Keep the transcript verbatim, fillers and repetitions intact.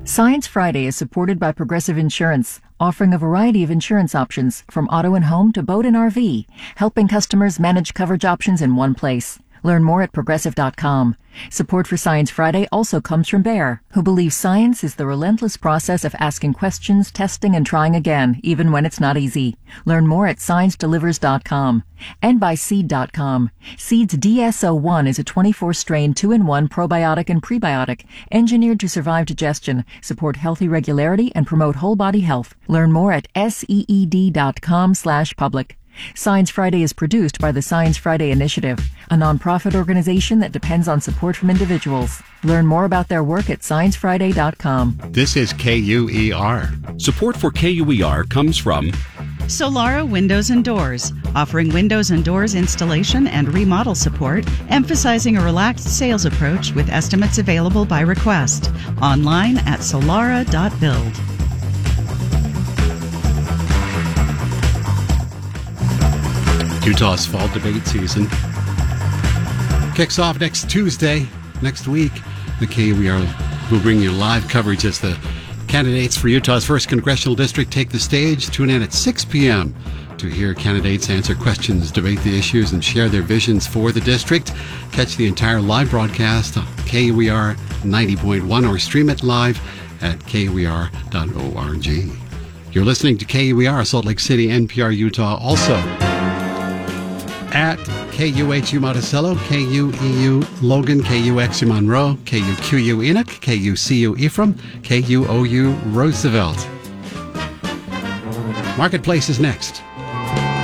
Science Friday is supported by Progressive Insurance, offering a variety of insurance options from auto and home to boat and R V, helping customers manage coverage options in one place. Learn more at progressive dot com. Support for Science Friday also comes from Bayer, who believes science is the relentless process of asking questions, testing, and trying again, even when it's not easy. Learn more at science delivers dot com. And by seed dot com. Seed's D S O one is a twenty-four strain two in one probiotic and prebiotic, engineered to survive digestion, support healthy regularity, and promote whole body health. Learn more at seed dot com slash public. Science Friday is produced by the Science Friday Initiative, a nonprofit organization that depends on support from individuals. Learn more about their work at science friday dot com. This is K U E R. Support for K U E R comes from Solara Windows and Doors, offering windows and doors installation and remodel support, emphasizing a relaxed sales approach with estimates available by request. Online at solara dot build. Utah's fall debate season kicks off next Tuesday, next week. The K U E R will bring you live coverage as the candidates for Utah's first congressional district take the stage. Tune in at six p.m. to hear candidates answer questions, debate the issues, and share their visions for the district. Catch the entire live broadcast on K U E R ninety point one or stream it live at K U E R dot org. You're listening to K U E R, Salt Lake City, N P R Utah. Also at K U H U Monticello, K U E U Logan, K U X U Monroe, K U Q U Enoch, K U C U Ephraim, K U O U Roosevelt. Marketplace is next.